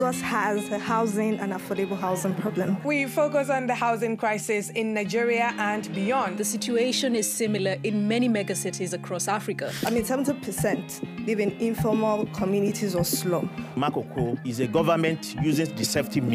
Lagos has a housing and affordable housing problem. We focus on the housing crisis in Nigeria and beyond. The situation is similar in many megacities across Africa. 70% live in informal communities or slum. Makoko is a government using deceptive means